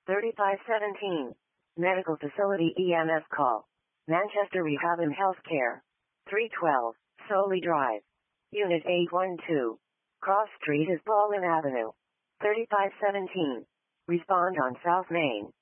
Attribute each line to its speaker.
Speaker 1: 3517. Medical Facility EMS call. Manchester Rehab and Healthcare. 312. Soley Drive. Unit 812. Cross Street is Baldwin Avenue. 3517. Respond on South Main.